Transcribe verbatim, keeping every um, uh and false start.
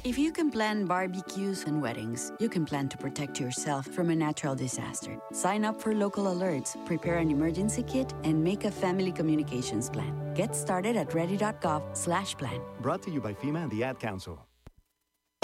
If you can plan barbecues and weddings, you can plan to protect yourself from a natural disaster. Sign up for local alerts, prepare an emergency kit, and make a family communications plan. Get started at ready dot gov slash plan. Brought to you by FEMA and the Ad Council.